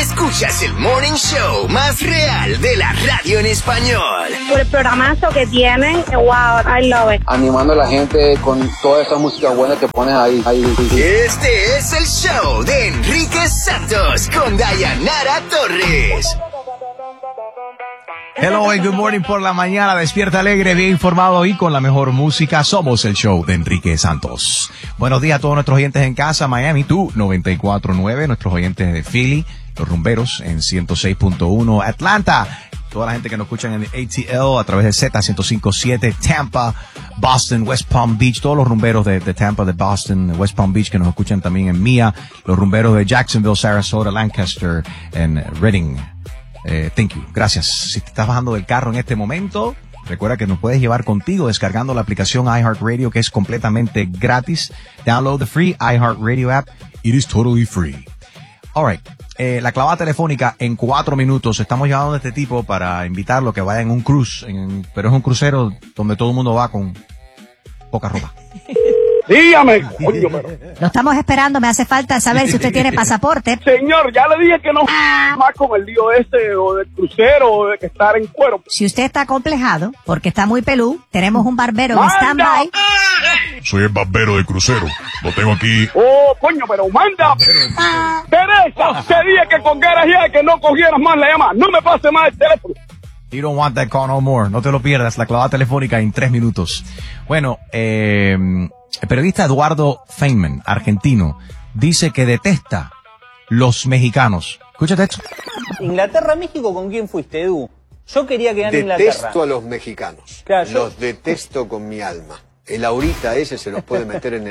Escuchas el morning show más real de la radio en español. Por el programazo que tienen, wow, I love it. Animando a la gente con toda esa música buena que pones ahí. Este es el show de Enrique Santos con Dayanara Torres. Hello and good morning por la mañana. Despierta alegre, bien informado y con la mejor música. Somos el show de Enrique Santos. Buenos días a todos nuestros oyentes en casa. Miami, tú, 94.9. Nuestros oyentes de Philly, los rumberos en 106.1. Atlanta, toda la gente que nos escuchan en ATL a través de Z105.7. Tampa, Boston, West Palm Beach. Todos los rumberos de Tampa, de Boston, West Palm Beach que nos escuchan también en MIA. Los rumberos de Jacksonville, Sarasota, Lancaster en Reading. Thank you. Gracias. Si te estás bajando del carro en este momento, recuerda que nos puedes llevar contigo descargando la aplicación iHeartRadio, que es completamente gratis. Download the free iHeartRadio app. It is totally free. All right. La clavada telefónica en 4 minutos. Estamos llamando a este tipo para invitarlo a que vaya en un cruise, pero es un crucero donde todo el mundo va con poca ropa. Dígame, coño, pero... Lo estamos esperando, me hace falta saber si usted tiene pasaporte. Señor, ya le dije que no más con el lío ese, o del crucero, o de que estar en cuero. Si usted está complejado, porque está muy pelú, tenemos un barbero en stand-by. Soy el barbero de crucero, lo tengo aquí. Oh, coño, pero manda. Teresa, te dije que colgaras ya, que no cogieras más la llamada. No me pase más el teléfono. You don't want that call no more. No te lo pierdas. La clavada telefónica en 3 minutos. Bueno, el periodista Eduardo Feynman, argentino, dice que detesta los mexicanos. Escúchate esto. Inglaterra-México, ¿con quién fuiste, Edu? Yo quería que gane Inglaterra. Detesto a los mexicanos. Claro, los detesto con mi alma. El ahorita ese se los puede meter en el...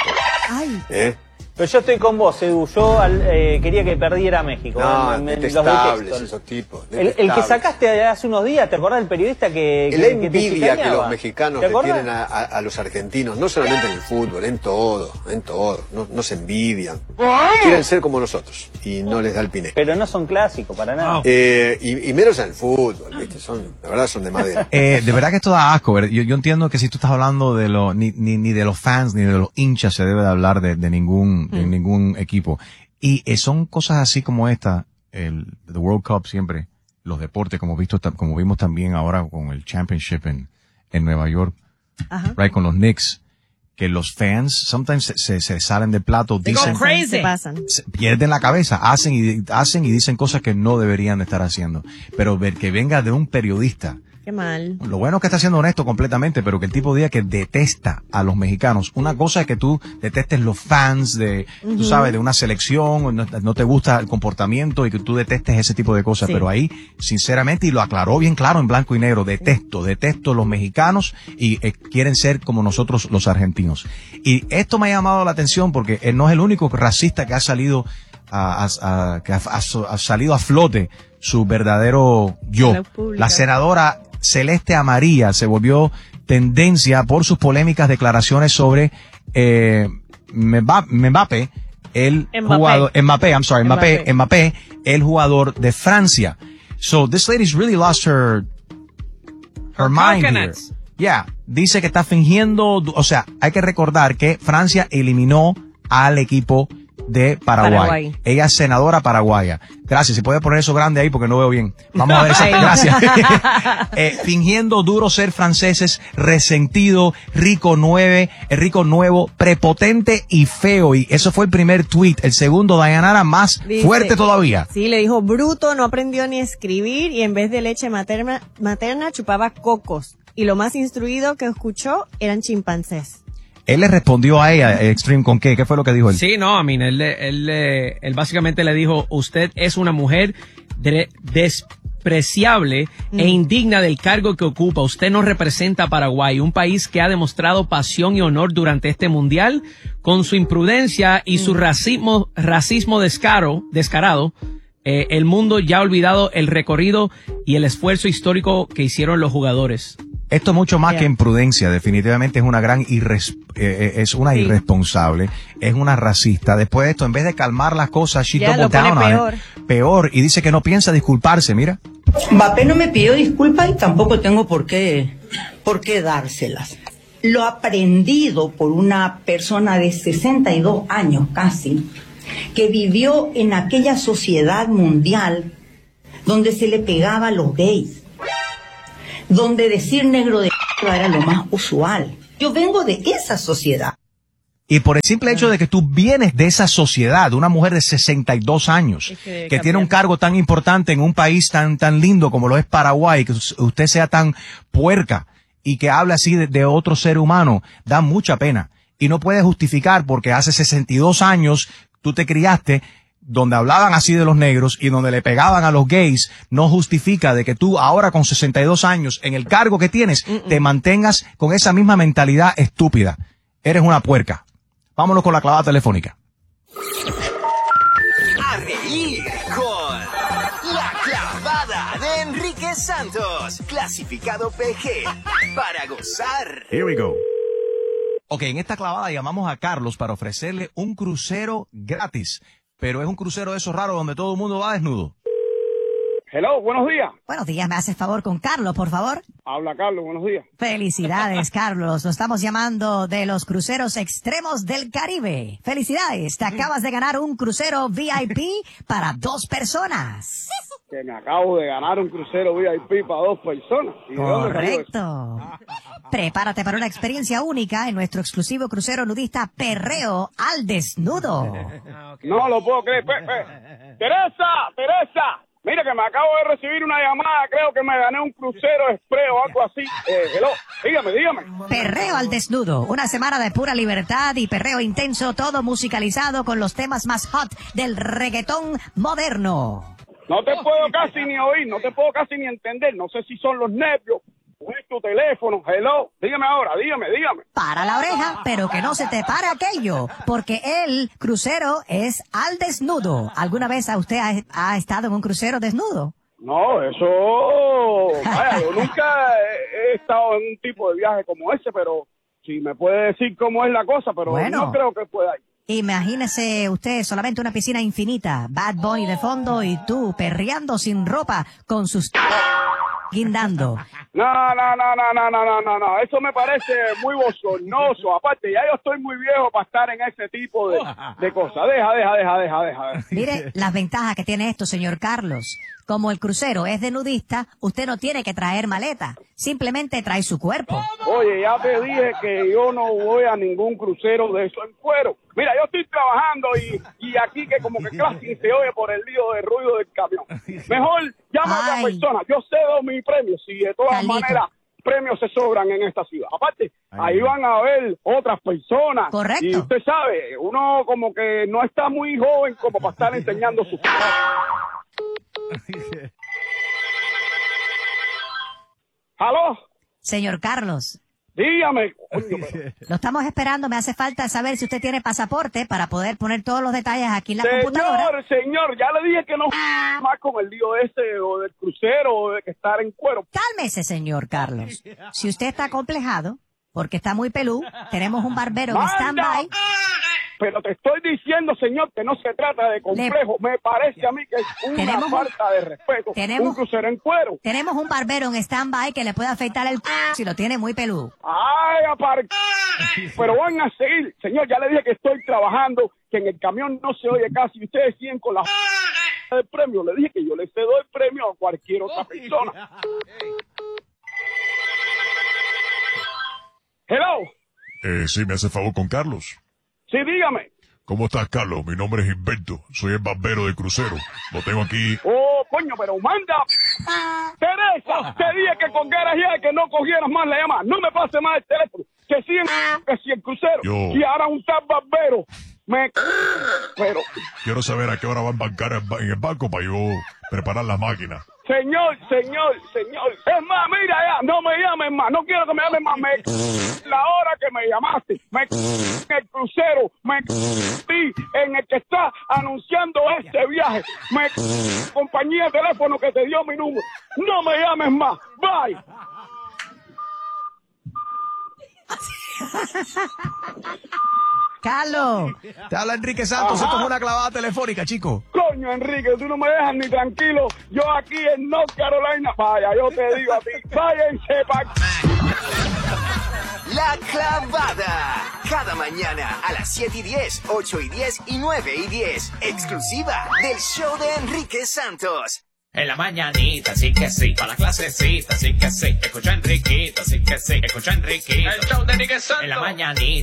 Ay. Pero yo estoy con vos, Edu. Yo quería que perdiera México. No, los detestables detesto. esos tipos. El que sacaste hace unos días, ¿te acordás del periodista que la envidia que que los mexicanos le tienen a los argentinos, no solamente en el fútbol, en todo. No se envidian. Quieren ser como nosotros y no les da el piné. Pero no son clásicos para nada. Y menos en el fútbol, ¿viste? La verdad son de madera. De verdad que esto da asco. ¿Verdad? Yo entiendo que si tú estás hablando de ni de los fans ni de los hinchas se debe de hablar de ningún equipo. Y son cosas así como esta, the World Cup siempre, los deportes, como vimos también ahora con el Championship en Nueva York, right, con los Knicks, que los fans sometimes se salen del plato, dicen, pierden la cabeza, hacen y dicen cosas que no deberían de estar haciendo. Pero ver que venga de un periodista. Qué mal. Lo bueno es que está siendo honesto completamente, pero que el tipo diga que detesta a los mexicanos. Una cosa es que tú detestes los fans tú sabes, de una selección, no te gusta el comportamiento y que tú detestes ese tipo de cosas. Sí. Pero ahí, sinceramente, y lo aclaró bien claro en blanco y negro, detesto los mexicanos y quieren ser como nosotros los argentinos. Y esto me ha llamado la atención porque él no es el único racista que ha salido que ha salido a flote su verdadero yo. La senadora Celeste Amarilla se volvió tendencia por sus polémicas declaraciones sobre Mbappé, el jugador de Francia. So this lady's really lost her mind here. Yeah, dice que está fingiendo, o sea, hay que recordar que Francia eliminó al equipo de Paraguay. Ella es senadora paraguaya. Gracias. Si puede poner eso grande ahí porque no veo bien. Vamos a ver eso. Gracias. Fingiendo duro ser franceses, resentido, rico nuevo, prepotente y feo. Y eso fue el primer tweet. El segundo, Dayanara, más fuerte todavía. Sí, le dijo bruto, no aprendió ni a escribir y en vez de leche materna chupaba cocos. Y lo más instruido que escuchó eran chimpancés. Él le respondió a ella, Extreme, ¿con qué? ¿Qué fue lo que dijo él? Sí, no, él básicamente le dijo, usted es una mujer despreciable e indigna del cargo que ocupa. Usted no representa a Paraguay, un país que ha demostrado pasión y honor durante este mundial. Con su imprudencia y su racismo descarado, el mundo ya ha olvidado el recorrido y el esfuerzo histórico que hicieron los jugadores. Esto mucho más que imprudencia, definitivamente es una gran irresponsable, es una racista. Después de esto, en vez de calmar las cosas, she double down on it. Peor, y dice que no piensa disculparse, mira. Mbappé no me pidió disculpas y tampoco tengo por qué dárselas. Lo aprendido por una persona de 62 años casi, que vivió en aquella sociedad mundial donde se le pegaba a los gays, donde decir negro de era lo más usual. Yo vengo de esa sociedad. Y por el simple hecho de que tú vienes de esa sociedad, una mujer de 62 años, que tiene un cargo tan importante en un país tan lindo como lo es Paraguay, que usted sea tan puerca y que hable así de otro ser humano, da mucha pena. Y no puedes justificar porque hace 62 años tú te criaste donde hablaban así de los negros y donde le pegaban a los gays, no justifica de que tú ahora con 62 años en el cargo que tienes te mantengas con esa misma mentalidad estúpida. Eres una puerca. Vámonos con la clavada telefónica. A reír con la clavada de Enrique Santos, clasificado PG, para gozar. Here we go. Ok, en esta clavada llamamos a Carlos para ofrecerle un crucero gratis. Pero es un crucero de esos raros donde todo el mundo va desnudo. Hello, buenos días. Buenos días, ¿me haces favor con Carlos, por favor? Habla Carlos, buenos días. Felicidades, Carlos. Nos estamos llamando de los cruceros extremos del Caribe. Felicidades, te acabas de ganar un crucero VIP para 2 personas. Que me acabo de ganar un crucero VIP para 2 personas. ¿Y correcto. Prepárate para una experiencia única en nuestro exclusivo crucero nudista Perreo al Desnudo. No lo puedo creer. Teresa. Mira que me acabo de recibir una llamada, creo que me gané un crucero express o algo así. Hello, dígame. Perreo al Desnudo, una semana de pura libertad y perreo intenso, todo musicalizado con los temas más hot del reggaetón moderno. No te puedo casi ni oír, no te puedo casi ni entender, no sé si son los nervios o es tu teléfono. Hello, dígame ahora, dígame. Para la oreja, pero que no se te pare aquello, porque el crucero es al desnudo. ¿Alguna vez usted ha estado en un crucero desnudo? No, vaya, yo nunca he estado en un tipo de viaje como ese, pero si me puede decir cómo es la cosa, pero bueno, no creo que pueda ir. Imagínese usted solamente una piscina infinita, Bad Bunny de fondo y tú perreando sin ropa con sus guindando. No, eso me parece muy bochornoso. Aparte, ya yo estoy muy viejo para estar en ese tipo de cosas. Deja. Mire las ventajas que tiene esto, señor Carlos. Como el crucero es de nudista, usted no tiene que traer maleta. Simplemente trae su cuerpo. Oye, ya te dije que yo no voy a ningún crucero de eso en cuero. Mira, yo estoy trabajando y aquí que como que casi se oye por el lío de ruido del camión. Mejor llama a otra persona. Yo cedo mi premio. Si de todas maneras premios se sobran en esta ciudad. Aparte, ahí van a haber otras personas. Correcto. Y usted sabe, uno como que no está muy joven como para estar enseñando su... ¿Aló? Señor Carlos. Dígame. Lo estamos esperando. Me hace falta saber si usted tiene pasaporte para poder poner todos los detalles aquí en la computadora. Señor, ya le dije que no más con el lío ese o del crucero o de que estar en cuero. Cálmese, señor Carlos. Si usted está acomplejado, porque está muy pelú, tenemos un barbero en stand-by. Pero te estoy diciendo, señor, que no se trata de complejo. Me parece a mí que es una falta de respeto. Un crucero en cuero. Tenemos un barbero en stand-by que le puede afeitar el si lo tiene muy peludo. Ay, pero van a seguir. Señor, ya le dije que estoy trabajando, que en el camión no se oye casi. Ustedes siguen con la del premio. Le dije que yo le cedo el premio a cualquier otra persona. Hello. Sí, me hace favor con Carlos. Sí, dígame. ¿Cómo estás, Carlos? Mi nombre es Gilberto. Soy el barbero de crucero. Lo tengo aquí. Oh, coño, pero manda. Teresa, te dije que colgaras ya, que no cogieras más la llamada. No me pase más el teléfono. Que si el crucero. Y ahora un tal barbero. Pero... Quiero saber a qué hora va a embarcar en el barco para yo preparar la máquina. Señor. Es más, mira ya, no me llames más. No quiero que me llames más. La hora que me llamaste. En el crucero. En el que está anunciando este viaje. Compañía de teléfono que te dio mi número. No me llames más. Bye. Carlos. Te habla Enrique Santos. Esto es una clavada telefónica, chico. Coño, Enrique, tú no me dejas ni tranquilo. Yo aquí en North Carolina. Vaya, yo te digo a ti. Váyanse pa' La clavada. cada mañana a las 7:10, 8:10 y 9:10. Exclusiva del show de Enrique Santos. En la mañanita, sí que sí, para la clasecita, sí que sí. Escucha Enriquito, sí que sí, escucha Enriquito. El show de Enrique Santos. En la mañanita.